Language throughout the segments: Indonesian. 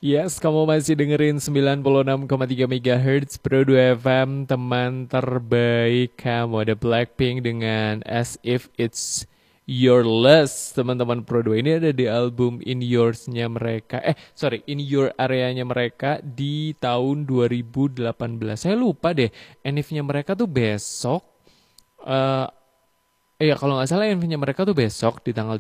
Yes, kamu masih dengerin 96,3 MHz Pro 2 FM, teman terbaik kamu. Ada Blackpink dengan As If It's Your Last. Teman-teman Pro 2 ini ada di album In Yours-nya mereka. In Your Area-nya mereka di tahun 2018. Saya lupa deh, NF-nya mereka tuh besok. Eh Iya, kalau nggak salah eventnya mereka tuh besok di tanggal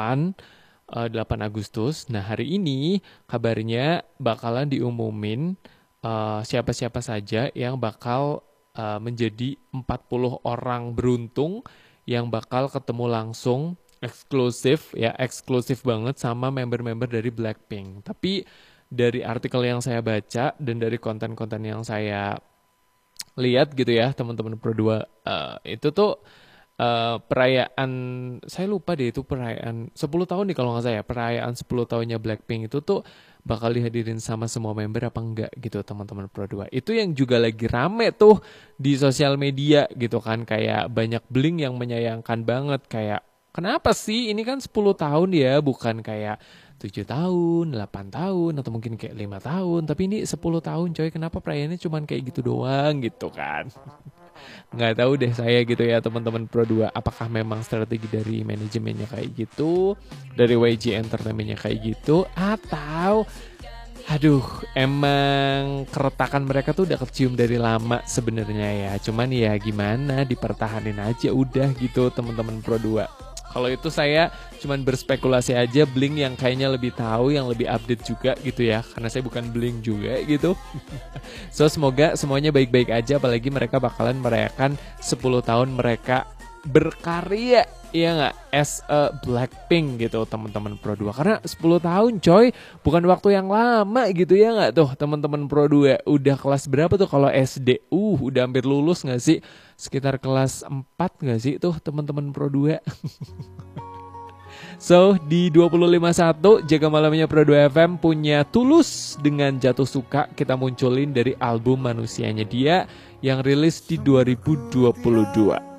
8 Agustus. Nah, hari ini kabarnya bakalan diumumin siapa-siapa saja yang bakal menjadi 40 orang beruntung yang bakal ketemu langsung eksklusif ya, eksklusif banget sama member-member dari Blackpink. Tapi dari artikel yang saya baca dan dari konten-konten yang saya lihat gitu ya, teman-teman Pro 2 itu tuh perayaan, saya lupa deh itu perayaan 10 tahun nih kalau nggak saya, perayaan 10 tahunnya Blackpink itu tuh bakal dihadirin sama semua member apa enggak gitu teman-teman Pro 2. Itu yang juga lagi rame tuh di sosial media gitu kan, kayak banyak bling yang menyayangkan banget kayak kenapa sih ini kan 10 tahun ya, bukan kayak 7 tahun, 8 tahun, atau mungkin kayak 5 tahun, tapi ini 10 tahun coy, kenapa perayaannya cuman kayak gitu doang gitu kan. Nggak tahu deh saya gitu ya teman-teman Pro 2, apakah memang strategi dari manajemennya kayak gitu, dari YG Entertainmentnya kayak gitu, atau aduh emang keretakan mereka tuh udah kecium dari lama sebenarnya ya, cuman ya gimana, dipertahanin aja udah gitu teman-teman Pro 2. Kalau itu saya cuman berspekulasi aja, Blink yang kayaknya lebih tahu, yang lebih update juga gitu ya, karena saya bukan Blink juga gitu. So semoga semuanya baik-baik aja, apalagi mereka bakalan merayakan 10 tahun mereka berkarya, ya nggak, as a Blackpink gitu teman-teman Pro 2. Karena 10 tahun coy, bukan waktu yang lama gitu ya nggak tuh teman-teman Pro 2. Udah kelas berapa tuh kalau SD? Udah hampir lulus nggak sih? Sekitar kelas 4 nggak sih tuh teman-teman Pro 2? So, di 25.1 Jaga Malamnya Pro 2 FM punya Tulus dengan Jatuh Suka, kita munculin dari album Manusianya Dia yang rilis di 2022.